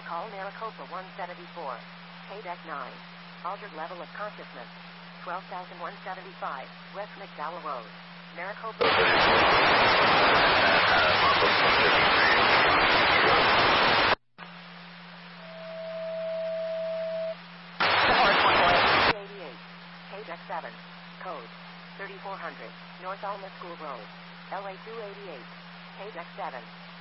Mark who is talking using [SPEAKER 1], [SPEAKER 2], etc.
[SPEAKER 1] Call Maricopa 174. KDEC 9. Altered level of consciousness. 12,175. West McDowell Road. Maricopa. KDEC 7. Code 3400. North Alma School Road. LA 288. KDEC 7.